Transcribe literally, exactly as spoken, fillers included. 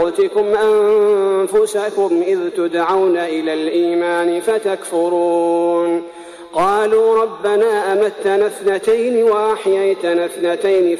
موتكم أنفسكم إذ تدعون إلى الإيمان فتكفرون قالوا ربنا أمتنا اثنتين وأحييتنا اثنتين